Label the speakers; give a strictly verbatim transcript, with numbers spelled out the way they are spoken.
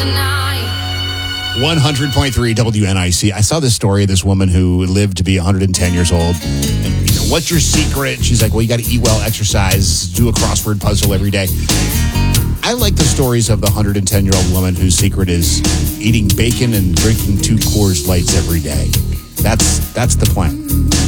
Speaker 1: tonight.
Speaker 2: one hundred point three W N I C. I saw this story of this woman who lived to be one hundred ten years old. And, you know, what's your secret? She's like, well, you got to eat well, exercise, do a crossword puzzle every day. I like the stories of the one hundred ten-year-old woman whose secret is eating bacon and drinking two Coors Lights every day. That's that's the plan.